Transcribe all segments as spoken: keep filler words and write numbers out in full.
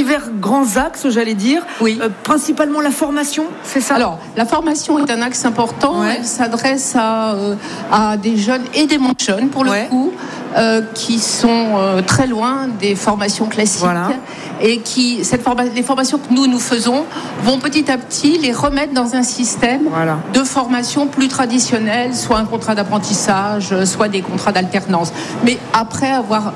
divers grands axes, j'allais dire. Oui. Euh, principalement la formation, c'est ça ? Alors, la formation est un axe important. Ouais. Elle s'adresse à, euh, à des jeunes et des moins jeunes, pour le Ouais. coup, euh, qui sont euh, très loin des formations classiques. Voilà. Et qui, cette forma- les formations que nous, nous faisons vont petit à petit les remettre dans un système Voilà. de formation plus traditionnel, soit un contrat d'apprentissage, soit des contrats d'alternance. Mais après avoir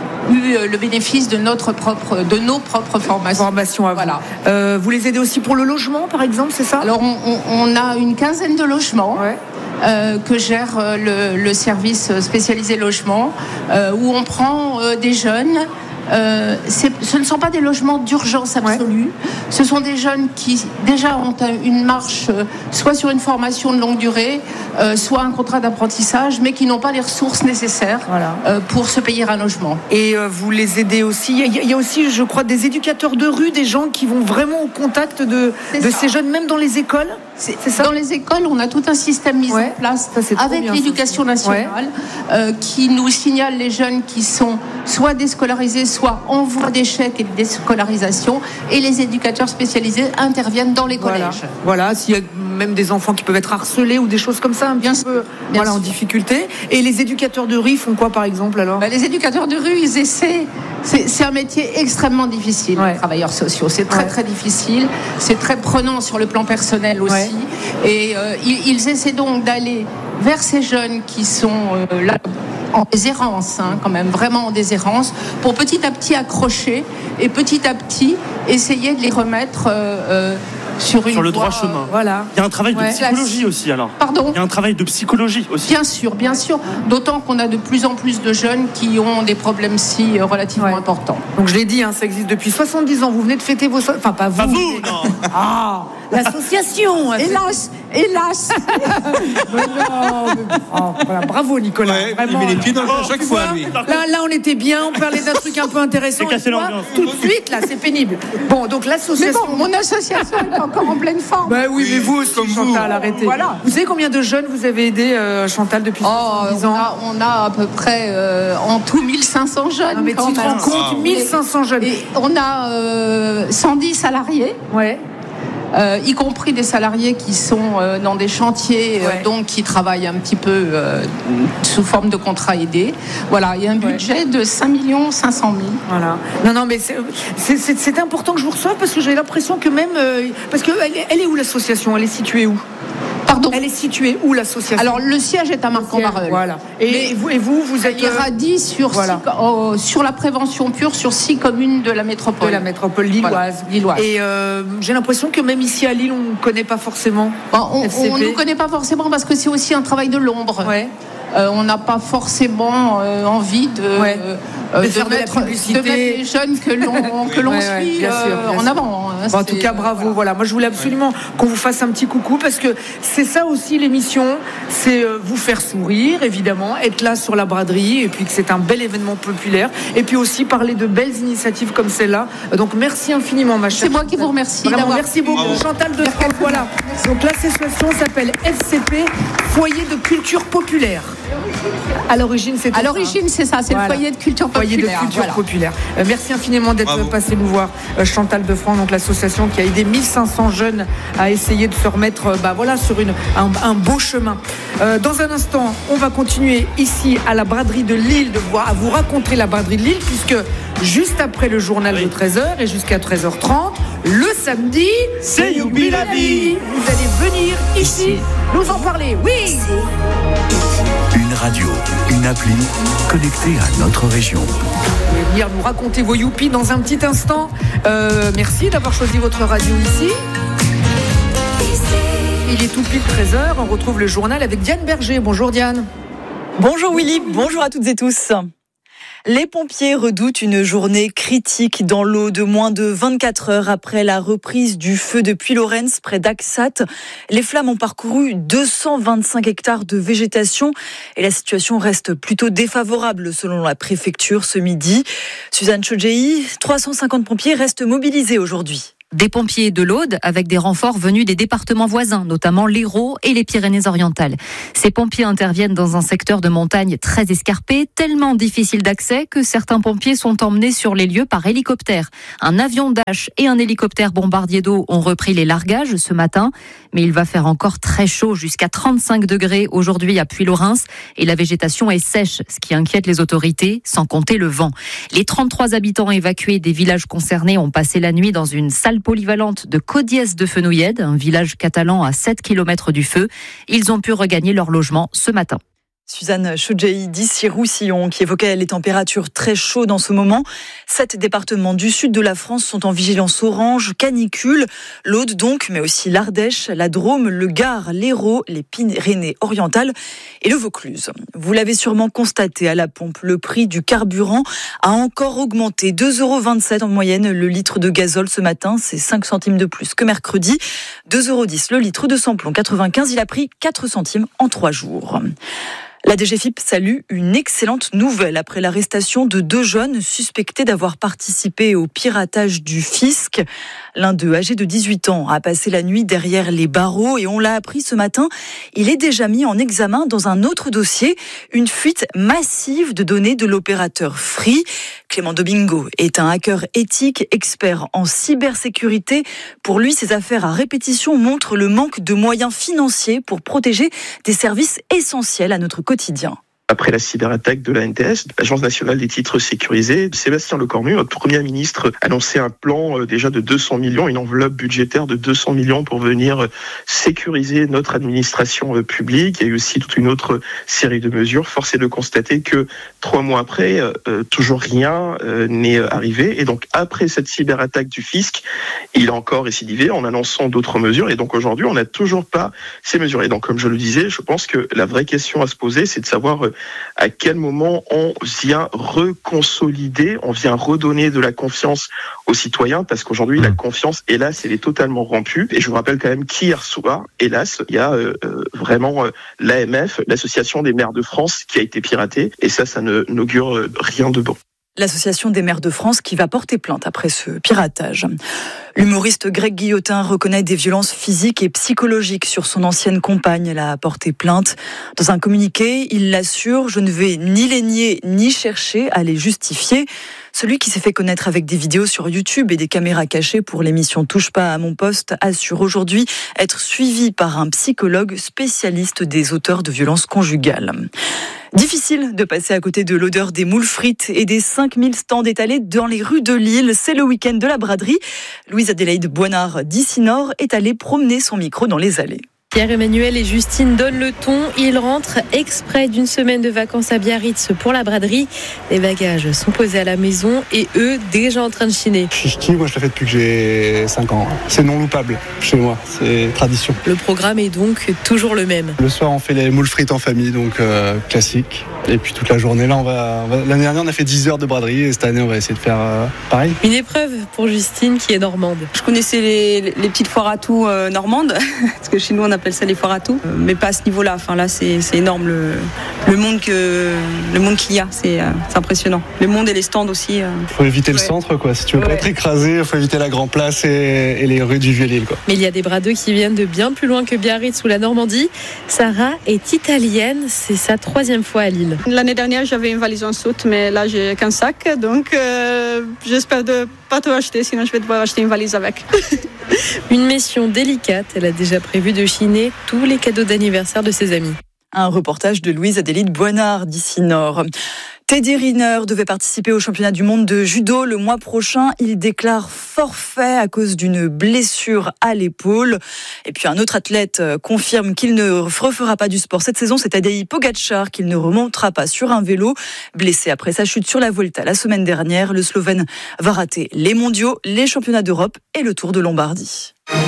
eu le bénéfice de notre propre, de nos propres formations. Formation à vous. Voilà. Euh, vous les aidez aussi pour le logement, par exemple, c'est ça ? Alors, on, on- on a une quinzaine de logements. Ouais. Euh, que gère euh, le, le service spécialisé logement, euh, où on prend euh, des jeunes. Euh, c'est, ce ne sont pas des logements d'urgence absolue. Ouais. Ce sont des jeunes qui déjà ont une marche, euh, soit sur une formation de longue durée, euh, soit un contrat d'apprentissage, mais qui n'ont pas les ressources nécessaires Voilà. euh, pour se payer un logement. Et euh, vous les aidez aussi. Il y, a, il y a aussi, je crois, des éducateurs de rue, des gens qui vont vraiment au contact de, de ces jeunes, même dans les écoles. C'est, c'est ça. Dans les écoles, on a tout un système mis ouais, en place ça, avec bien, l'éducation nationale ouais. euh, qui nous signale les jeunes qui sont soit déscolarisés, soit en voie d'échec et de déscolarisation, et les éducateurs spécialisés interviennent dans les collèges. Voilà, voilà. S'il y a même des enfants qui peuvent être harcelés ou des choses comme ça, un bien petit sûr, peu bien voilà, en difficulté. Et les éducateurs de rue font quoi, par exemple, alors ? Ben, les éducateurs de rue, ils essaient. C'est, c'est un métier extrêmement difficile, ouais. les travailleurs sociaux. C'est très, ouais. très difficile. C'est très prenant sur le plan personnel aussi. Ouais. Et euh, ils, ils essaient donc d'aller vers ces jeunes qui sont euh, là en déshérence, hein, quand même, vraiment en déshérence, pour petit à petit accrocher et petit à petit essayer de les remettre euh, euh, sur une sur le voie, droit chemin. Euh, voilà. Il y a un travail de ouais. psychologie aussi, alors. Pardon ? Il y a un travail de psychologie aussi. Bien sûr, bien sûr. D'autant qu'on a de plus en plus de jeunes qui ont des problèmes si relativement ouais. importants. Donc je l'ai dit, hein, ça existe depuis soixante-dix ans. Vous venez de fêter vos... So- enfin, pas vous. Pas vous, non. Ah, l'association. Hélas, hélas. mais non, mais... Oh, voilà. Bravo, Nicolas. Ouais, vraiment, il met les pieds dans le à chaque fois, lui. Là, là, on était bien. On parlait d'un truc un peu intéressant. C'est cassé l'ambiance. Tout de suite, là, c'est pénible. Bon, donc l'association... Mais bon, mon association est encore en pleine forme. Ben oui, mais vous aussi, comme Chantal, vous. arrêtez. Voilà. Vous savez combien de jeunes vous avez aidé, euh, Chantal, depuis oh, dix ans ? On a, on a à peu près euh, en tout mille cinq cents jeunes. Non, mais quand tu te même. rends compte, mille cinq cents jeunes. Et on a euh, cent dix salariés. Ouais. Euh, y compris des salariés qui sont euh, dans des chantiers, ouais. euh, donc qui travaillent un petit peu euh, sous forme de contrat aidé. Voilà, il y a un budget ouais. de cinq millions cinq cent mille. Voilà. Non, non, mais c'est, c'est, c'est, c'est important que je vous reçoive parce que j'ai l'impression que même... Euh, parce que elle est, elle est où l'association ? Elle est située où ? Pardon ? Elle est située où l'association ? Alors le siège est à Marcq-en-Barœul. Voilà. Et, et vous, et vous, vous êtes irradie sur voilà. six, oh, sur la prévention pure sur six communes de la métropole. De la métropole lilloise. Voilà. Lilloise. Et euh, j'ai l'impression que même ici à Lille, on ne connaît pas forcément. Bon, on ne nous connaît pas forcément parce que c'est aussi un travail de l'ombre. Ouais. Euh, on n'a pas forcément euh, envie de, ouais. euh, de, de, faire mettre, de, la publicité. de mettre les jeunes que l'on, que l'on ouais, suit ouais, euh, sûr, en avant. Hein, bon, en tout cas, bravo. Voilà. voilà. Moi, je voulais absolument ouais. qu'on vous fasse un petit coucou parce que c'est ça aussi l'émission. C'est euh, vous faire sourire, évidemment, être là sur la braderie et puis que c'est un bel événement populaire. Et puis aussi parler de belles initiatives comme celle-là. Donc, merci infiniment, ma chère. C'est moi qui vous remercie. Vraiment, merci beaucoup, bravo. Chantal de France. Voilà. Donc, l'association s'appelle F C P, Foyer de Culture Populaire. À l'origine, c'est à l'origine, c'est ça, c'est voilà. le foyer de culture populaire. Foyer de culture voilà. populaire. Euh, merci infiniment d'être Bravo. passé nous voir, euh, Chantal Defranc, donc l'association qui a aidé mille cinq cents jeunes à essayer de se remettre, euh, bah voilà, sur une un, un beau chemin. Euh, dans un instant, on va continuer ici à la braderie de Lille, de voir, à vous raconter la braderie de Lille, puisque juste après le journal oui. de treize heures et jusqu'à treize heures trente, le samedi, c'est Youpi la vie. Vous allez venir ici nous en parler. Oui. Une radio, une appli connectée à notre région. Vous pouvez venir nous raconter vos youpi dans un petit instant. Euh, merci d'avoir choisi votre radio ici. Il est tout pile treize heures. On retrouve le journal avec Diane Berger. Bonjour Diane. Bonjour Willy, bonjour à toutes et tous. Les pompiers redoutent une journée critique dans l'eau de moins de vingt-quatre heures après la reprise du feu de Puylaurens près d'Axat. Les flammes ont parcouru deux cent vingt-cinq hectares de végétation et la situation reste plutôt défavorable selon la préfecture ce midi. Suzanne Chodjei, trois cent cinquante pompiers restent mobilisés aujourd'hui. Des pompiers de l'Aude avec des renforts venus des départements voisins, notamment l'Hérault et les Pyrénées-Orientales. Ces pompiers interviennent dans un secteur de montagne très escarpé, tellement difficile d'accès que certains pompiers sont emmenés sur les lieux par hélicoptère. Un avion Dash et un hélicoptère bombardier d'eau ont repris les largages ce matin, mais il va faire encore très chaud, jusqu'à trente-cinq degrés aujourd'hui à Puylaurens, et la végétation est sèche, ce qui inquiète les autorités, sans compter le vent. Les trente-trois habitants évacués des villages concernés ont passé la nuit dans une salle polyvalente de Codiès de Fenouillède, un village catalan à sept kilomètres du feu. Ils ont pu regagner leur logement ce matin. Suzanne Chodjaï d'ici Roussillon qui évoquait les températures très chaudes en ce moment. Sept départements du sud de la France sont en vigilance orange, canicule. L'Aude donc, mais aussi l'Ardèche, la Drôme, le Gard, l'Hérault, les Pyrénées-Orientales et le Vaucluse. Vous l'avez sûrement constaté à la pompe, le prix du carburant a encore augmenté. deux euros vingt-sept en moyenne le litre de gazole ce matin, c'est cinq centimes de plus que mercredi. deux euros dix le litre de samplon quatre-vingt-quinze, il a pris quatre centimes en trois jours. La D G F I P salue une excellente nouvelle après l'arrestation de deux jeunes suspectés d'avoir participé au piratage du fisc. L'un d'eux, âgé de dix-huit ans, a passé la nuit derrière les barreaux et on l'a appris ce matin. Il est déjà mis en examen dans un autre dossier, une fuite massive de données de l'opérateur Free. Clément Domingo est un hacker éthique, expert en cybersécurité. Pour lui, ces affaires à répétition montrent le manque de moyens financiers pour protéger des services essentiels à notre quotidien. Après la cyberattaque de l'A N T S, l'Agence nationale des titres sécurisés, Sébastien Lecornu, notre Premier ministre, a annoncé un plan euh, déjà de deux cents millions, une enveloppe budgétaire de deux cents millions pour venir sécuriser notre administration euh, publique. Il y a eu aussi toute une autre série de mesures. Force est de constater que trois mois après, euh, toujours rien euh, n'est arrivé. Et donc après cette cyberattaque du fisc, il a encore récidivé en annonçant d'autres mesures. Et donc aujourd'hui, on n'a toujours pas ces mesures. Et donc comme je le disais, je pense que la vraie question à se poser, c'est de savoir euh, à quel moment on vient reconsolider, on vient redonner de la confiance aux citoyens, parce qu'aujourd'hui, la confiance, hélas, elle est totalement rompue. Et je vous rappelle quand même qu'hier soir, hélas, il y a euh, vraiment euh, l'A M F, l'Association des maires de France, qui a été piratée. Et ça, ça ne n'augure euh, rien de bon. L'Association des maires de France qui va porter plainte après ce piratage. L'humoriste Greg Guillotin reconnaît des violences physiques et psychologiques sur son ancienne compagne. Elle a porté plainte. Dans un communiqué, il l'assure, je ne vais ni les nier ni chercher à les justifier. Celui qui s'est fait connaître avec des vidéos sur YouTube et des caméras cachées pour l'émission Touche pas à mon poste assure aujourd'hui être suivi par un psychologue spécialiste des auteurs de violences conjugales. Difficile de passer à côté de l'odeur des moules frites et des cinq mille stands étalés dans les rues de Lille. C'est le week-end de la braderie. Louise-Adélaïde Boinard d'ici Nord est allée promener son micro dans les allées. Pierre-Emmanuel et Justine donnent le ton. Ils rentrent exprès d'une semaine de vacances à Biarritz pour la braderie. Les bagages sont posés à la maison et eux déjà en train de chiner. Chichti, moi je le fais depuis que j'ai cinq ans. C'est non loupable chez moi, c'est tradition. Le programme est donc toujours le même. Le soir on fait les moules frites en famille, donc euh, classique. Et puis toute la journée là, on va, on va... l'année dernière on a fait dix heures de braderie et cette année on va essayer de faire euh, pareil. Une épreuve pour Justine qui est normande. Je connaissais les, les petites foires à tout euh, normandes, parce que chez nous on appelle ça les foires à tout, mais pas à ce niveau-là. Enfin là, c'est, c'est énorme le, le monde que le monde qu'il y a, c'est, euh, c'est impressionnant. Le monde et les stands aussi. Euh... Faut éviter ouais. le centre, quoi. Si tu veux ouais. pas être écrasé, faut éviter la Grand Place et, et les rues du Vieux-Lille, quoi. Mais il y a des bradeux qui viennent de bien plus loin que Biarritz ou la Normandie. Sarah est italienne, c'est sa troisième fois à Lille. L'année dernière, j'avais une valise en soute, mais là, j'ai qu'un sac, donc euh, j'espère de pas tout acheter, sinon je vais devoir acheter une valise avec. Une mission délicate, elle a déjà prévu de chiner tous les cadeaux d'anniversaire de ses amis. Un reportage de Louise-Adélaïde Boinard d'ici Nord. Teddy Riner devait participer au championnat du monde de judo le mois prochain. Il déclare forfait à cause d'une blessure à l'épaule. Et puis un autre athlète confirme qu'il ne refera pas du sport cette saison. C'est Tadej Pogačar qu'il ne remontera pas sur un vélo. Blessé après sa chute sur la Vuelta la semaine dernière, le Slovène va rater les mondiaux, les championnats d'Europe et le Tour de Lombardie.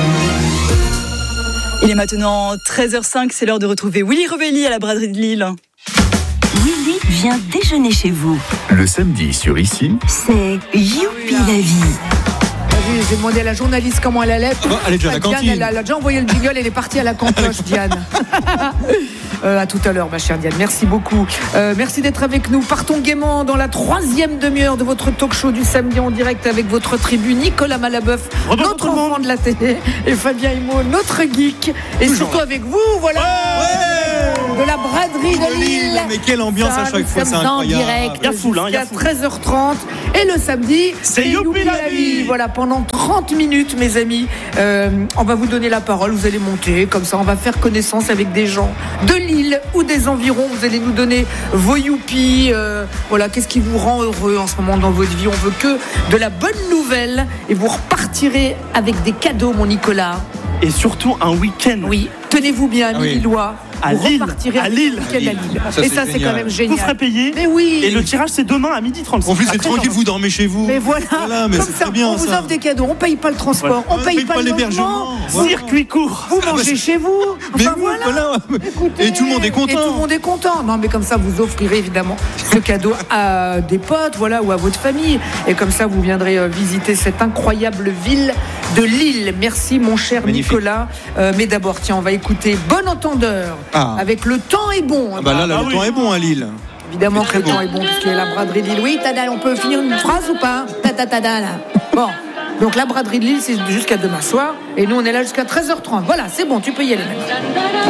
Il est maintenant treize heures cinq, c'est l'heure de retrouver Willy Revelli à la braderie de Lille. Willy vient déjeuner chez vous. Le samedi sur Ici, c'est Youpi la vie. oui, j'ai demandé à la journaliste comment elle allait. Ah bah, elle est déjà à la Diane, cantine. elle a, elle a déjà envoyé le jingle, elle est partie à la cantoche, Diane. Euh, à tout à l'heure, ma chère Diane. Merci beaucoup. Euh, merci d'être avec nous. Partons gaiement dans la troisième demi-heure de votre talk show du samedi en direct avec votre tribu Nicolas Malabeuf, Rebonjour notre enfant de la télé, et Fabien Immo, notre geek. Et Toujours surtout avec vous, voilà, Ouais de la braderie de Lille. Mais quelle ambiance Ça, à chaque nous fois, c'est sommes en incroyable. direct Il y a foule, hein, il y a jusqu'à foule. treize heures trente. Et le samedi, C'est Youpi la vie. Voilà, pendant trente minutes, mes amis, euh, on va vous donner la parole. Vous allez monter, comme ça, on va faire connaissance avec des gens de Lille ou des environs. Vous allez nous donner vos youpi. Euh, voilà, qu'est-ce qui vous rend heureux en ce moment dans votre vie. On veut que de la bonne nouvelle. Et vous repartirez avec des cadeaux, mon Nicolas. Et surtout un week-end. Oui, tenez-vous bien, amis Ah oui. lillois. À Vous Lille, repartirez à avec Lille. un week-end à Lille. Ça, Et c'est ça, c'est génial. quand même Vous génial. ferez payer. Mais oui. Et le tirage, c'est demain à midi trente. En plus, c'est Après, tranquille, j'en- vous dormez chez vous. Mais voilà, Voilà, mais comme c'est ça, très bien, on vous ça. offre des cadeaux, on paye pas le transport, on Ouais, paye pas, le l'hébergement. logement, Voilà. Circuit court. vous Ah bah, mangez c'est- chez vous. Mais Enfin, oui, voilà. voilà. Écoutez, Et tout le monde est content. Et tout le monde est content. Non, mais comme ça, vous offrirez évidemment ce cadeau à des potes, voilà, ou à votre famille. Et comme ça, vous viendrez euh, visiter cette incroyable ville de Lille. Merci, mon cher Magnifique. Nicolas. Euh, mais d'abord, tiens, on va écouter Bon Entendeur Ah. avec Le Temps est bon. Ah bah là, là, Ah le oui. temps est bon à Lille. Évidemment que Très le temps bon. est bon, puisqu'il y a la braderie de Lille. Oui, tada, on peut finir une phrase ou pas? Tada, tada, là. Bon, donc la braderie de Lille, c'est jusqu'à demain soir. Et nous, on est là jusqu'à treize heures trente. Voilà, c'est bon, tu peux y aller maintenant.